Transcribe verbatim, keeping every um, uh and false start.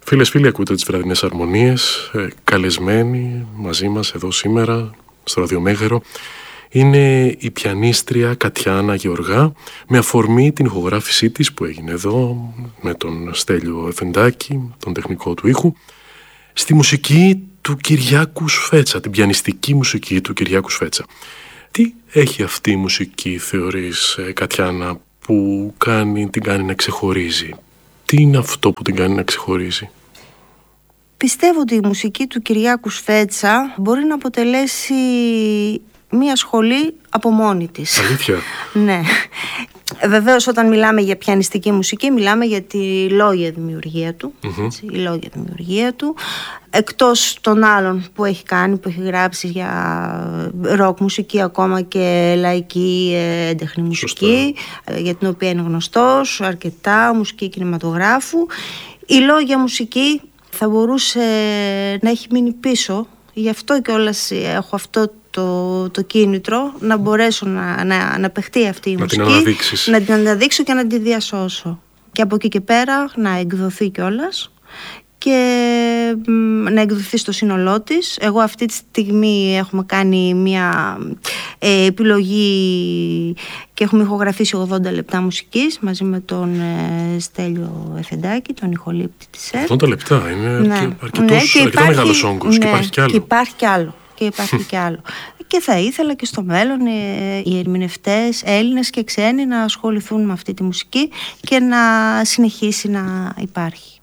Φίλες, φίλοι, ακούτε τις βραδινές αρμονίες. Ε, καλεσμένοι μαζί μας εδώ σήμερα στο Ραδιομέγαρο είναι η πιανίστρια Κατιάνα Γεωργά, με αφορμή την ηχογράφησή της που έγινε εδώ με τον Στέλιο Εφεντάκη, τον τεχνικό του ήχου, στη μουσική του Κυριάκου Σφέτσα, την πιανιστική μουσική του Κυριάκου Σφέτσα. Τι έχει αυτή η μουσική, θεωρείς, Κατιάνα, που κάνει, την κάνει να ξεχωρίζει? Τι είναι αυτό που την κάνει να ξεχωρίζει? Πιστεύω ότι η μουσική του Κυριάκου Σφέτσα μπορεί να αποτελέσει μία σχολή από μόνη της. Αλήθεια? Ναι. Βεβαίως, όταν μιλάμε για πιανιστική μουσική, μιλάμε για τη λόγια δημιουργία του. Mm-hmm. Έτσι, η λόγια δημιουργία του. Εκτός των άλλων που έχει κάνει, που έχει γράψει για ροκ μουσική, ακόμα και λαϊκή έντεχνη μουσική, σωστά, για την οποία είναι γνωστός αρκετά, μουσική κινηματογράφου. Η λόγια μουσική θα μπορούσε να έχει μείνει πίσω. Γι' αυτό κιόλας έχω αυτό το, το κίνητρο να μπορέσω να, να, να παιχτεί αυτή η να μουσική, την αναδείξεις. να την αναδείξω και να τη διασώσω. Και από εκεί και πέρα να εκδοθεί κιόλας και να εκδοθεί στο σύνολό της. Εγώ αυτή τη στιγμή έχουμε κάνει μια ε, επιλογή και έχουμε ηχογραφήσει ογδόντα λεπτά μουσικής μαζί με τον ε, Στέλιο Εφεντάκη, τον ηχολήπτη της ΕΡΤ. ογδόντα λεπτά είναι, ναι, αρκετός, ναι, αρκετά υπάρχει, μεγάλος όγκος, ναι, και υπάρχει κι άλλο. Και υπάρχει κι άλλο. Και υπάρχει κι άλλο. Και θα ήθελα και στο μέλλον οι ερμηνευτές, Έλληνες και ξένοι, να ασχοληθούν με αυτή τη μουσική και να συνεχίσει να υπάρχει.